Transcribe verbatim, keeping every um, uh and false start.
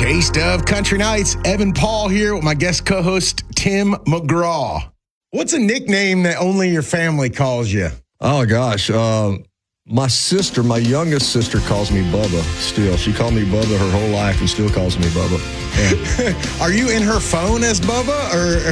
Taste of Country Nights. Evan Paul here with my guest co-host, Tim McGraw. What's a nickname that only your family calls you? Oh, gosh. Uh, my sister, my youngest sister, calls me Bubba still. She called me Bubba her whole life and still calls me Bubba. Yeah. Are you in her phone as Bubba? Or